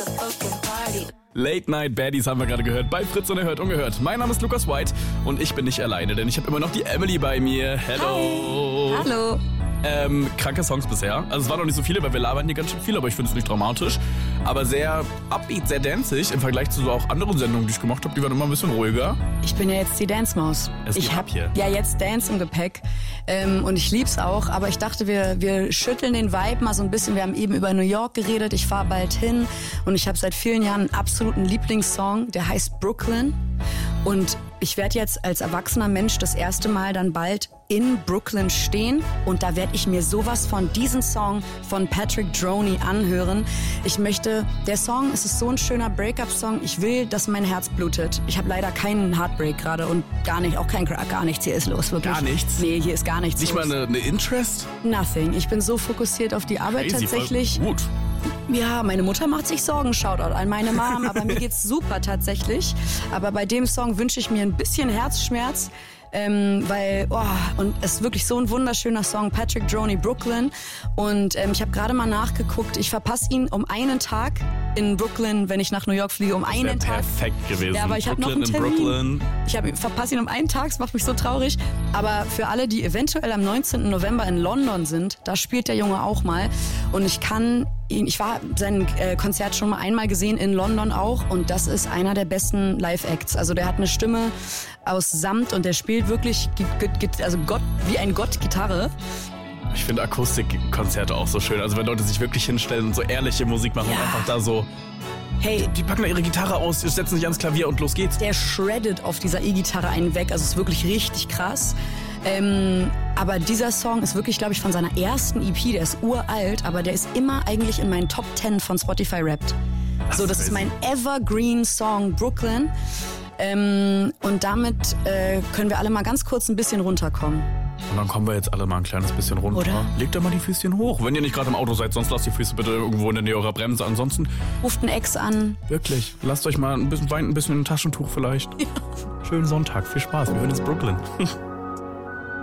Late Night Baddies haben wir gerade gehört bei Fritz und Erhört Ungehört. Mein Name ist Lukas White und ich bin nicht alleine, denn ich habe immer noch die Emily bei mir. Hello. Hi. Hallo. Kranke Songs bisher. Also es waren noch nicht so viele, weil wir labern hier ganz schön viel, aber ich finde es nicht dramatisch. Aber sehr upbeat, sehr danceig im Vergleich zu so auch anderen Sendungen, die ich gemacht habe. Die waren immer ein bisschen ruhiger. Ich bin ja jetzt die Dance-Maus. Ich habe ja jetzt Dance im Gepäck und ich lieb's auch. Aber ich dachte, wir schütteln den Vibe mal so ein bisschen. Wir haben eben über New York geredet. Ich fahre bald hin und ich habe seit vielen Jahren einen absoluten Lieblingssong, der heißt Brooklyn. Und ich werde jetzt als erwachsener Mensch das erste Mal dann bald in Brooklyn stehen und da werde ich mir sowas von diesen Song von Patrick Droney anhören. Der Song, es ist so ein schöner Breakup-Song. Ich will, dass mein Herz blutet. Ich habe leider keinen Heartbreak gerade und gar nichts hier ist los, wirklich. Gar nichts? Nee, hier ist gar nichts Nicht los. mal eine Interest? Nothing. Ich bin so fokussiert auf die Arbeit Crazy, tatsächlich. Voll gut. Ja, meine Mutter macht sich Sorgen, Shoutout an meine Mom, aber mir geht's super tatsächlich. Aber bei dem Song wünsche ich mir ein bisschen Herzschmerz, weil, und es ist wirklich so ein wunderschöner Song, Patrick Droney, Brooklyn. Und ich habe gerade mal nachgeguckt, ich verpasse ihn um einen Tag in Brooklyn, wenn ich nach New York fliege, um einen Tag. Perfekt gewesen. Ja, aber ich habe noch einen Termin. Ich verpasse ihn um einen Tag, das macht mich so traurig. Aber für alle, die eventuell am 19. November in London sind, da spielt der Junge auch mal. Und ich war sein Konzert schon mal einmal gesehen in London auch und das ist einer der besten Live-Acts. Also der hat eine Stimme aus Samt und der spielt wirklich wie ein Gott Gitarre. Ich finde Akustikkonzerte auch so schön. Also wenn Leute sich wirklich hinstellen und so ehrliche Musik machen und einfach da so... Hey, die packen da ihre Gitarre aus, setzen sich ans Klavier und los geht's. Der shreddet auf dieser E-Gitarre einen weg, also es ist wirklich richtig krass. Aber dieser Song ist wirklich, glaube ich, von seiner ersten EP, der ist uralt, aber der ist immer eigentlich in meinen Top 10 von Spotify rappt. So, das ist mein Evergreen-Song Brooklyn. Und damit können wir alle mal ganz kurz ein bisschen runterkommen. Und dann kommen wir jetzt alle mal ein kleines bisschen runter. Oder? Legt da mal die Füßchen hoch. Wenn ihr nicht gerade im Auto seid, sonst lasst die Füße bitte irgendwo in der Nähe eurer Bremse. Ansonsten... Ruft einen Ex an. Wirklich. Lasst euch mal ein bisschen weinen, ein bisschen ein Taschentuch vielleicht. Ja. Schönen Sonntag. Viel Spaß. Wir hören jetzt Brooklyn.